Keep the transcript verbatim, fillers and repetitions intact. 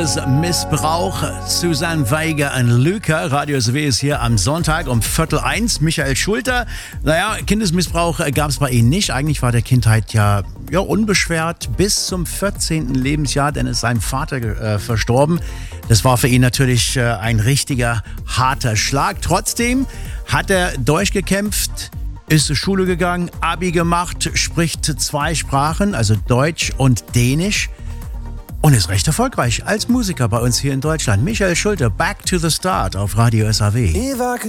Missbrauch, Susanne Weiger und Luca. Radio S W ist hier am Sonntag um Viertel eins. Michael Schulter. Naja, Kindesmissbrauch gab es bei ihm nicht. Eigentlich war der Kindheit ja, ja unbeschwert bis zum vierzehnten Lebensjahr, denn ist sein Vater äh, verstorben. Das war für ihn natürlich äh, ein richtiger harter Schlag. Trotzdem hat er durchgekämpft, ist zur Schule gegangen, Abi gemacht, spricht zwei Sprachen, also Deutsch und Dänisch. Und ist recht erfolgreich als Musiker bei uns hier in Deutschland. Michael Schulter, Back to the Start auf Radio S A W. Ich wacke